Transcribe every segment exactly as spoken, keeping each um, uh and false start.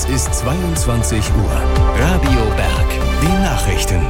ist zweiundzwanzig Uhr. Radio Berg, die Nachrichten.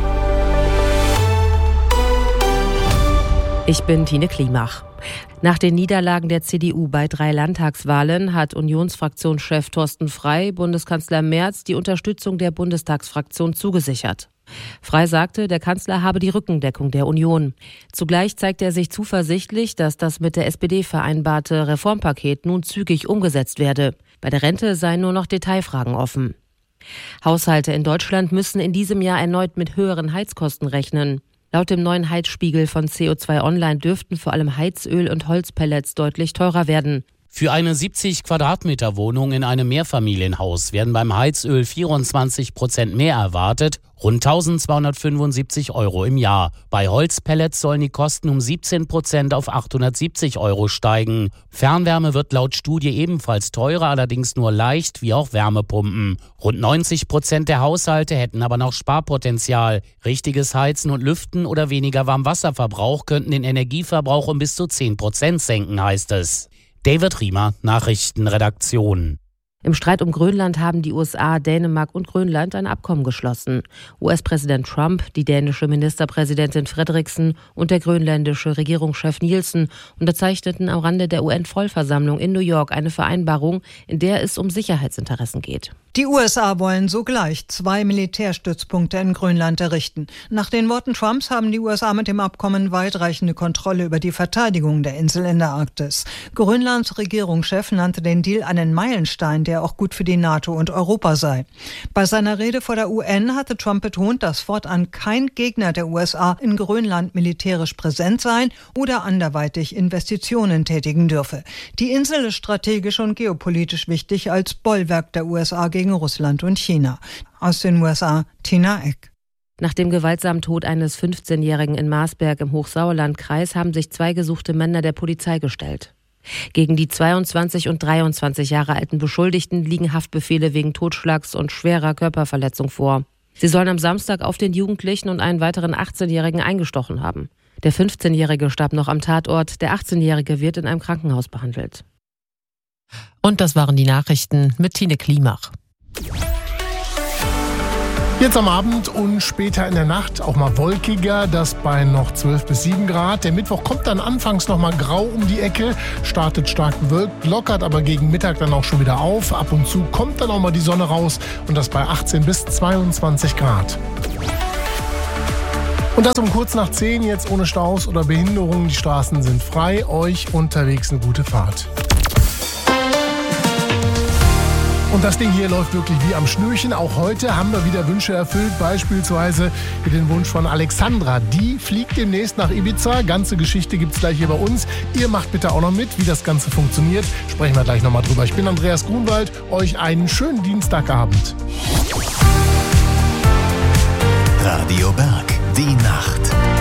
Ich bin Tine Klimach. Nach den Niederlagen der C D U bei drei Landtagswahlen hat Unionsfraktionschef Thorsten Frey Bundeskanzler Merz die Unterstützung der Bundestagsfraktion zugesichert. Frey sagte, der Kanzler habe die Rückendeckung der Union. Zugleich zeigt er sich zuversichtlich, dass das mit der S P D vereinbarte Reformpaket nun zügig umgesetzt werde. Bei der Rente seien nur noch Detailfragen offen. Haushalte in Deutschland müssen in diesem Jahr erneut mit höheren Heizkosten rechnen. Laut dem neuen Heizspiegel von C O zwei Online dürften vor allem Heizöl und Holzpellets deutlich teurer werden. Für eine siebzig Quadratmeter Wohnung in einem Mehrfamilienhaus werden beim Heizöl vierundzwanzig Prozent mehr erwartet, rund eintausendzweihundertfünfundsiebzig Euro im Jahr. Bei Holzpellets sollen die Kosten um siebzehn Prozent auf achthundertsiebzig Euro steigen. Fernwärme wird laut Studie ebenfalls teurer, allerdings nur leicht, wie auch Wärmepumpen. Rund neunzig Prozent der Haushalte hätten aber noch Sparpotenzial. Richtiges Heizen und Lüften oder weniger Warmwasserverbrauch könnten den Energieverbrauch um bis zu zehn Prozent senken, heißt es. David Riemer, Nachrichtenredaktion. Im Streit um Grönland haben die U S A, Dänemark und Grönland ein Abkommen geschlossen. U S-Präsident Trump, die dänische Ministerpräsidentin Frederiksen und der grönländische Regierungschef Nielsen unterzeichneten am Rande der U N-Vollversammlung in New York eine Vereinbarung, in der es um Sicherheitsinteressen geht. Die U S A wollen sogleich zwei Militärstützpunkte in Grönland errichten. Nach den Worten Trumps haben die U S A mit dem Abkommen weitreichende Kontrolle über die Verteidigung der Insel in der Arktis. Grönlands Regierungschef nannte den Deal einen Meilenstein, der auch gut für die NATO und Europa sei. Bei seiner Rede vor der U N hatte Trump betont, dass fortan kein Gegner der U S A in Grönland militärisch präsent sein oder anderweitig Investitionen tätigen dürfe. Die Insel ist strategisch und geopolitisch wichtig als Bollwerk der U S A gegen Russland und China. Aus den U S A, Tina Eck. Nach dem gewaltsamen Tod eines fünfzehnjährigen in Marsberg im Hochsauerlandkreis haben sich zwei gesuchte Männer der Polizei gestellt. Gegen die zweiundzwanzig und dreiundzwanzig Jahre alten Beschuldigten liegen Haftbefehle wegen Totschlags und schwerer Körperverletzung vor. Sie sollen am Samstag auf den Jugendlichen und einen weiteren achtzehnjährigen eingestochen haben. Der fünfzehnjährige starb noch am Tatort, der achtzehnjährige wird in einem Krankenhaus behandelt. Und das waren die Nachrichten mit Tine Klimach. Jetzt am Abend und später in der Nacht auch mal wolkiger, das bei noch zwölf bis sieben Grad. Der Mittwoch kommt dann anfangs noch mal grau um die Ecke, startet stark bewölkt, lockert aber gegen Mittag dann auch schon wieder auf. Ab und zu kommt dann auch mal die Sonne raus und das bei achtzehn bis zweiundzwanzig Grad. Und das um kurz nach zehn, jetzt ohne Staus oder Behinderungen. Die Straßen sind frei, euch unterwegs eine gute Fahrt. Und das Ding hier läuft wirklich wie am Schnürchen. Auch heute haben wir wieder Wünsche erfüllt, beispielsweise wie den Wunsch von Alexandra. Die fliegt demnächst nach Ibiza. Ganze Geschichte gibt's gleich hier bei uns. Ihr macht bitte auch noch mit, wie das Ganze funktioniert. Sprechen wir gleich nochmal drüber. Ich bin Andreas Grunwald. Euch einen schönen Dienstagabend. Radio Berg, die Nacht.